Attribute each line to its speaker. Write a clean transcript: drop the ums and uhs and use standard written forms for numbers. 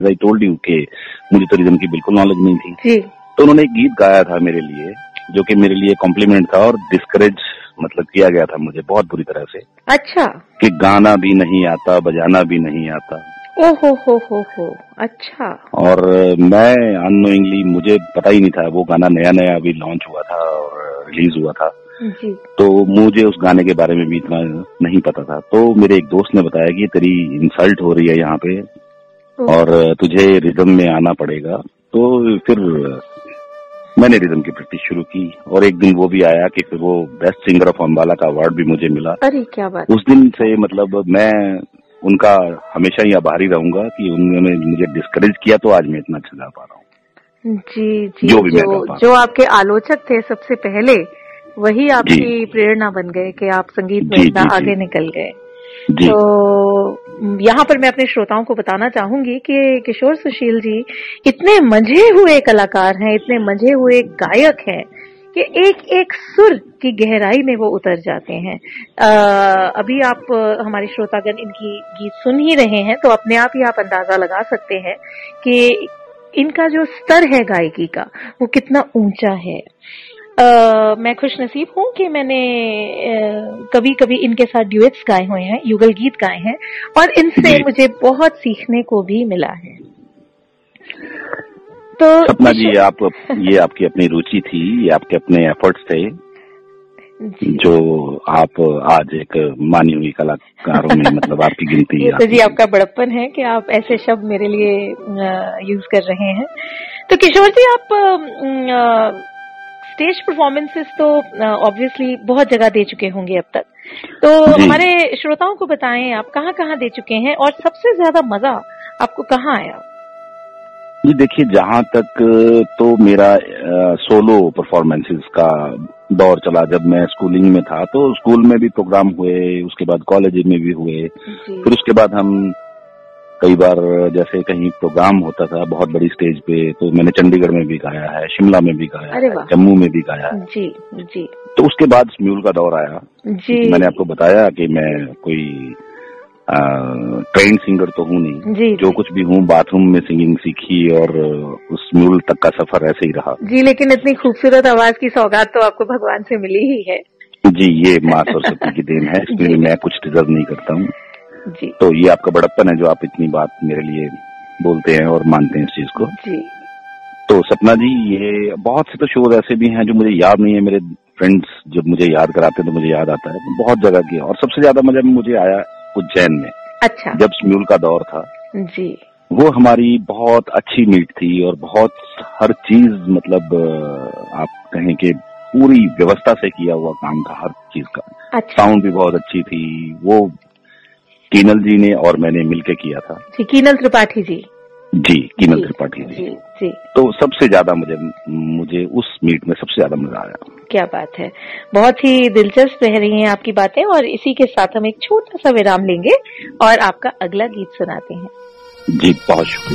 Speaker 1: I told you कि मुझे तो रिदम की बिल्कुल नॉलेज नहीं थी
Speaker 2: जी।
Speaker 1: तो उन्होंने एक गीत गाया था मेरे लिए, जो कि मेरे लिए कॉम्प्लीमेंट था और डिस्करेज मतलब किया गया था मुझे बहुत बुरी तरह से।
Speaker 2: अच्छा।
Speaker 1: कि गाना भी नहीं आता, बजाना भी नहीं आता।
Speaker 2: ओहो हो, अच्छा।
Speaker 1: और मैं अननोइंगली, मुझे पता ही नहीं था, वो गाना नया नया अभी लॉन्च हुआ था और रिलीज हुआ था
Speaker 2: जी।
Speaker 1: तो मुझे उस गाने के बारे में भी इतना नहीं पता था। तो मेरे एक दोस्त ने बताया कि तेरी इंसल्ट हो रही है यहाँ पे और तुझे रिदम में आना पड़ेगा। तो फिर मैंने रिदम की प्रैक्टिस शुरू की और एक दिन वो भी आया कि फिर वो बेस्ट सिंगर ऑफ अम्बाला का अवार्ड भी मुझे मिला।
Speaker 2: अरे क्या बात।
Speaker 1: उस दिन से मतलब मैं उनका हमेशा ही आभारी रहूंगा कि उन्होंने मुझे डिस्करेज किया तो आज मैं इतना अच्छा गा पा रहा हूँ।
Speaker 2: जी,
Speaker 1: जो
Speaker 2: आपके आलोचक थे सबसे पहले, वही आपकी प्रेरणा बन गए कि आप संगीत में इतना आगे निकल गए। तो यहाँ पर मैं अपने श्रोताओं को बताना चाहूंगी कि किशोर सुशील जी इतने मंझे हुए कलाकार हैं, इतने मंझे हुए गायक हैं कि एक एक सुर की गहराई में वो उतर जाते हैं। अभी आप हमारे श्रोतागण इनकी गीत सुन ही रहे हैं तो अपने आप ही आप अंदाजा लगा सकते हैं कि इनका जो स्तर है गायकी का वो कितना ऊंचा है। मैं खुशनसीब हूँ कि मैंने कभी कभी इनके साथ ड्यूएट्स गाए हुए हैं, युगल गीत गाए हैं और इनसे मुझे बहुत सीखने को भी मिला है। तो
Speaker 1: सपना जी, ये आपकी अपनी रुचि थी, ये आपके अपने एफर्ट्स थे जो आप आज एक मानी हुई कलाकारों में मतलब आपकी गिनती
Speaker 2: ये तो जी आपका बड़प्पन है कि आप ऐसे शब्द मेरे लिए यूज कर रहे हैं। तो किशोर जी, आप स्टेज परफॉर्मेंसेस तो ऑब्वियसली बहुत जगह दे चुके होंगे अब तक, तो हमारे श्रोताओं को बताएं आप कहाँ कहाँ दे चुके हैं और सबसे ज्यादा मजा आपको कहाँ आया?
Speaker 1: जी देखिए, जहाँ तक तो मेरा सोलो परफॉर्मेंसेस का दौर चला। जब मैं स्कूलिंग में था तो स्कूल में भी प्रोग्राम हुए, उसके बाद कॉलेज में भी हुए, फिर उसके बाद हम कई बार जैसे कहीं प्रोग्राम होता था बहुत बड़ी स्टेज पे तो मैंने चंडीगढ़ में भी गाया है, शिमला में भी गाया है, जम्मू में भी गाया है।
Speaker 2: जी जी।
Speaker 1: तो उसके बाद म्यूल का दौर आया जी। मैंने आपको बताया कि मैं कोई ट्रेन सिंगर तो हूँ नहीं जी, जो कुछ भी हूँ बाथरूम में सिंगिंग सीखी और उस म्यूल तक का सफर ऐसे ही रहा
Speaker 2: जी। लेकिन इतनी खूबसूरत आवाज की सौगात तो आपको भगवान से मिली ही है
Speaker 1: जी। ये माँ सरस्वती की देन है, इसमें मैं कुछ डिजर्व नहीं करता हूँ जी। तो ये आपका बड़प्पन है जो आप इतनी बात मेरे लिए बोलते हैं और मानते हैं इस चीज को जी। तो सपना जी, ये बहुत से तो शोज ऐसे भी हैं जो मुझे याद नहीं है। मेरे फ्रेंड्स जब मुझे याद कराते हैं तो मुझे याद आता है बहुत जगह की। और सबसे ज्यादा मजा मुझे आया उज्जैन में।
Speaker 2: अच्छा।
Speaker 1: जब म्यूल का दौर था
Speaker 2: जी। वो
Speaker 1: हमारी बहुत अच्छी मीट थी और बहुत हर चीज मतलब आप कहें कि पूरी व्यवस्था से किया हुआ काम था हर चीज का।
Speaker 2: अच्छा।
Speaker 1: साउंड भी बहुत अच्छी थी। वो कीनल जी ने और मैंने मिलके किया था
Speaker 2: जी। कीनल त्रिपाठी जी
Speaker 1: जी। कीनल त्रिपाठी जी
Speaker 2: जी।
Speaker 1: तो सबसे ज्यादा मुझे उस मीट में सबसे ज्यादा मजा आया।
Speaker 2: क्या बात है, बहुत ही दिलचस्प रह रही हैं आपकी बातें। और इसी के साथ हम एक छोटा सा विराम लेंगे और आपका अगला गीत सुनाते हैं।
Speaker 1: जी बहुत शुक्रिया।